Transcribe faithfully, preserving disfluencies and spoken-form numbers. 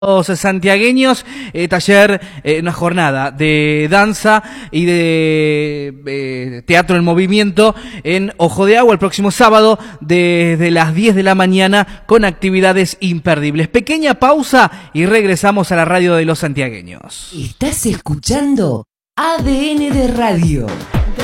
Los santiagueños, eh, taller, eh, una jornada de danza y de eh, teatro en movimiento en Ojo de Agua el próximo sábado desde las diez de la mañana con actividades imperdibles. Pequeña pausa y regresamos a la radio de los santiagueños. Estás escuchando A D N de Radio.